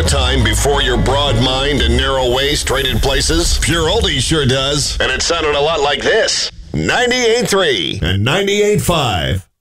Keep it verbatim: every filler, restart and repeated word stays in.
time before your broad mind and narrow waist traded places? Pure Oldies sure does. And it sounded a lot like this. ninety-eight point three and ninety-eight point five.